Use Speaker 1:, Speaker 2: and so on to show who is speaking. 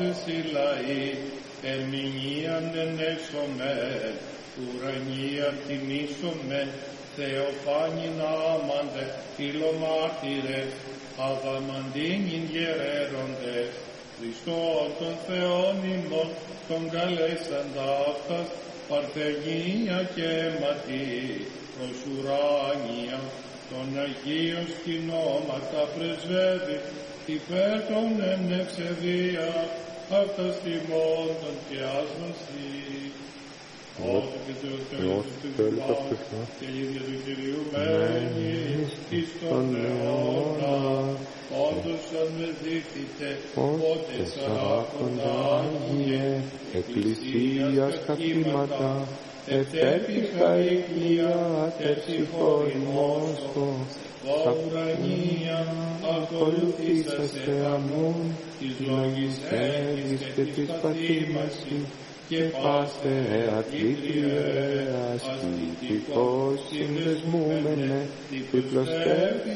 Speaker 1: πάντες οι λαοί, ερμηνείαν ενέσομεν, ουρανίαν τιμήσομεν, Θεοφάνην άμαντε, φιλομάρτυρες, αδαμαντίνην γερέροντες, Χριστόν των Θεών ημών, τον καλέσαντα αυτάς, παρθενία και αιματή, προς ουράνια, των Αγίων σκηνώματα πρεσβεύει, υπέρ των εν ευσεβία, αυτάς τιμών των και άσβαση. Όσο και το τέλος του Θεού και η ίδια του Κυρίου μένει εις τον αιώνα, όντως αν με δείχθητε, πότε σαράκοντα Άγιε, εκκλησίας καθήματα, ευτέπιχα οικία, τερψυχωρημόστο, ουρανία, ακολουθήσαστε αμούν, της λόγης έργης και της πατήμασης, και πάστε ατλήτριε, ασκητικός συνδεσμούμενε, διπλωστεύει